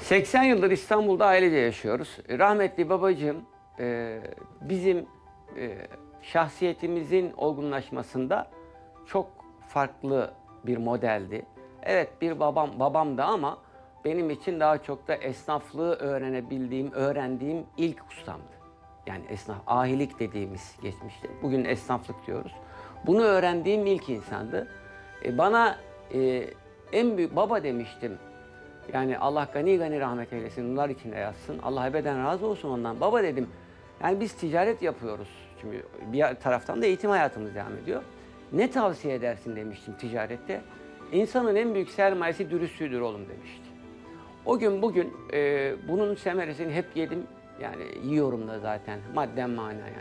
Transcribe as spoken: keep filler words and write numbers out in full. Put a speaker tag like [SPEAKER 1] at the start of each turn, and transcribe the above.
[SPEAKER 1] seksen yıldır İstanbul'da ailece yaşıyoruz. Rahmetli babacığım e, bizim e, şahsiyetimizin olgunlaşmasında çok farklı bir modeldi. Evet, bir babam babamdı ama benim için daha çok da esnaflığı öğrenebildiğim, öğrendiğim ilk ustamdı. Yani esnaf, ahilik dediğimiz geçmişte. Bugün esnaflık diyoruz. Bunu öğrendiğim ilk insandı. E, bana e, en büyük baba demiştim. Yani Allah gani gani rahmet eylesin, nurlar içinde yatsın. Allah ebeden razı olsun ondan. Baba dedim, yani biz ticaret yapıyoruz. Çünkü bir taraftan da eğitim hayatımız devam ediyor. Ne tavsiye edersin demiştim ticarette. İnsanın en büyük sermayesi dürüstlüğüdür oğlum demişti. O gün bugün e, bunun semeresini hep yedim. Yani yiyorum da zaten madden mana yani.